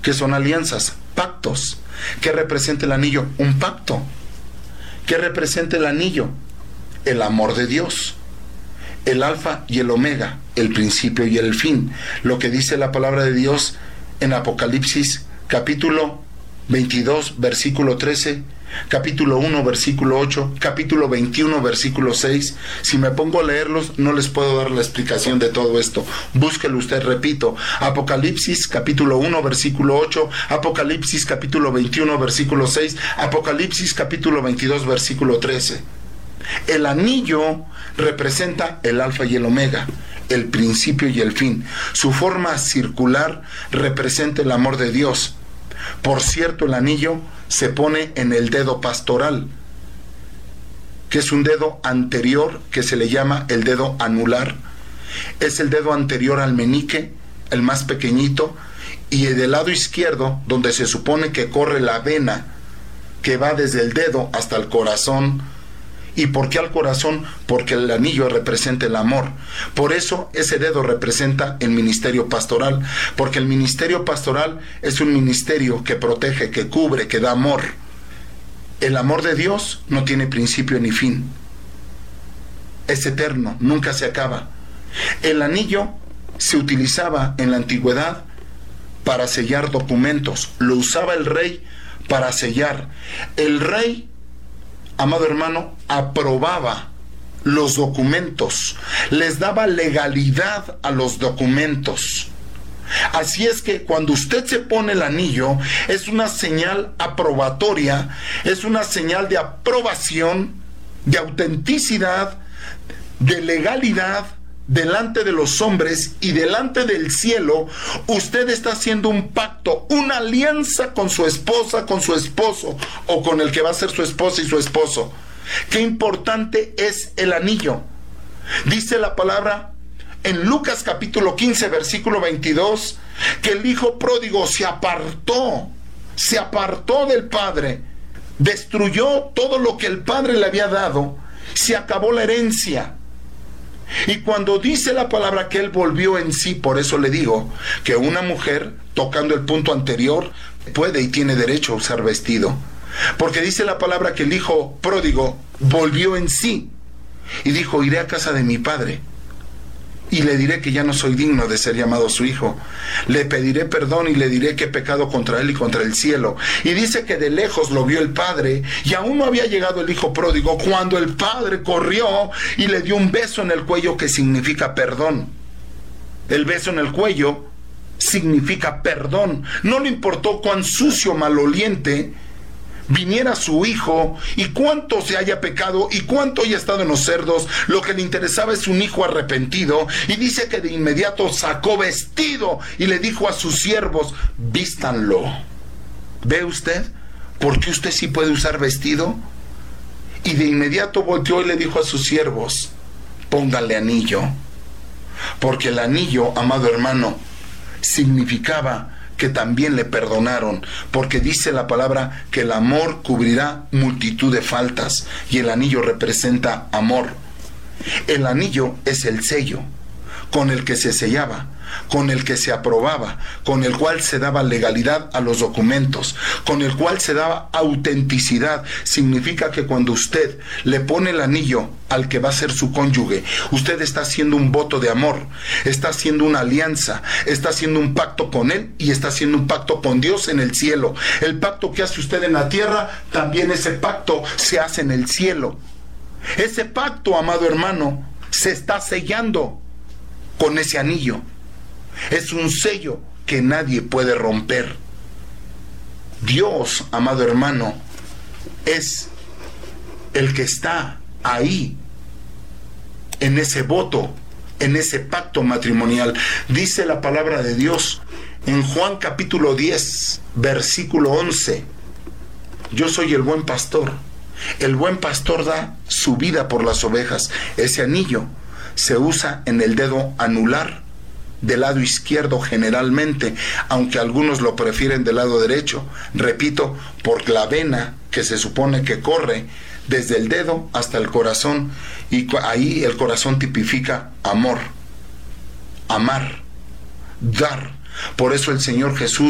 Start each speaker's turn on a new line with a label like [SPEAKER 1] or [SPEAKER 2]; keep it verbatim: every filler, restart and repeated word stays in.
[SPEAKER 1] ¿Qué son alianzas? Pactos. ¿Qué representa el anillo? Un pacto. ¿Qué representa el anillo? El amor de Dios. El alfa y el omega, el principio y el fin. Lo que dice la palabra de Dios en Apocalipsis capítulo veintidós, versículo trece, capítulo uno, versículo ocho, capítulo veintiuno, versículo seis. Si me pongo a leerlos, no les puedo dar la explicación de todo esto. Búsquelo usted, repito. Apocalipsis, capítulo uno, versículo ocho, Apocalipsis, capítulo veintiuno, versículo seis, Apocalipsis, capítulo veintidós, versículo trece. El anillo representa el alfa y el omega, el principio y el fin. Su forma circular representa el amor de Dios. Por cierto, el anillo se pone en el dedo pastoral, que es un dedo anterior que se le llama el dedo anular. Es el dedo anterior al meñique, el más pequeñito, y del lado izquierdo, donde se supone que corre la vena que va desde el dedo hasta el corazón. ¿Y por qué al corazón? Porque el anillo representa el amor. Por eso ese dedo representa el ministerio pastoral, porque el ministerio pastoral es un ministerio que protege, que cubre, que da amor. El amor de Dios no tiene principio ni fin. Es eterno, nunca se acaba. El anillo se utilizaba en la antigüedad para sellar documentos. Lo usaba el rey para sellar. El rey, amado hermano, aprobaba los documentos, les daba legalidad a los documentos. Así es que cuando usted se pone el anillo, es una señal aprobatoria, es una señal de aprobación, de autenticidad, de legalidad delante de los hombres y delante del cielo. Usted está haciendo un pacto, una alianza con su esposa, con su esposo, o con el que va a ser su esposa y su esposo. Qué importante es el anillo. Dice la palabra en Lucas capítulo quince, versículo veintidós, que el hijo pródigo se apartó, se apartó del padre, destruyó todo lo que el padre le había dado, se acabó la herencia. Y cuando dice la palabra que él volvió en sí, por eso le digo que una mujer, tocando el punto anterior, puede y tiene derecho a usar vestido. Porque dice la palabra que el hijo pródigo volvió en sí y dijo: iré a casa de mi padre y le diré que ya no soy digno de ser llamado su hijo. Le pediré perdón y le diré que he pecado contra él y contra el cielo. Y dice que de lejos lo vio el padre, y aún no había llegado el hijo pródigo cuando el padre corrió y le dio un beso en el cuello, que significa perdón. El beso en el cuello significa perdón. No le importó cuán sucio, maloliente viniera su hijo y cuánto se haya pecado y cuánto haya estado en los cerdos. Lo que le interesaba es un hijo arrepentido, y dice que de inmediato sacó vestido y le dijo a sus siervos: vístanlo. ¿Ve usted por qué usted sí puede usar vestido? Y de inmediato volteó y le dijo a sus siervos: póngale anillo. Porque el anillo, amado hermano, significaba que también le perdonaron, porque dice la palabra que el amor cubrirá multitud de faltas, y el anillo representa amor. El anillo es el sello con el que se sellaba, con el que se aprobaba, con el cual se daba legalidad a los documentos, con el cual se daba autenticidad. Significa que cuando usted le pone el anillo al que va a ser su cónyuge, usted está haciendo un voto de amor, está haciendo una alianza, está haciendo un pacto con él y está haciendo un pacto con Dios en el cielo. El pacto que hace usted en la tierra, también ese pacto se hace en el cielo. Ese pacto, amado hermano, se está sellando con ese anillo. Es un sello que nadie puede romper. Dios, amado hermano, es el que está ahí, en ese voto, en ese pacto matrimonial. Dice la palabra de Dios en Juan capítulo diez, versículo once: yo soy el buen pastor. El buen pastor da su vida por las ovejas. Ese anillo se usa en el dedo anular del lado izquierdo generalmente, aunque algunos lo prefieren del lado derecho. Repito, por la vena que se supone que corre desde el dedo hasta el corazón, y ahí el corazón tipifica amor, amar, dar. Por eso el Señor Jesús